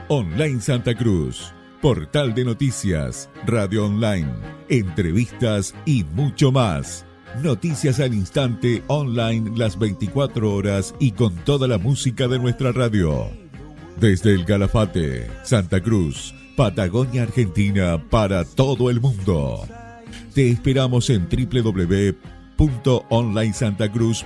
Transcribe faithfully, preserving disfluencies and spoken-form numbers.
Online Santa Cruz, portal de noticias, radio online, entrevistas y mucho más. Noticias al instante, online las veinticuatro horas y con toda la música de nuestra radio. Desde el Calafate, Santa Cruz, Patagonia, Argentina, para todo el mundo. Te esperamos en doble u doble u doble u punto online santa cruz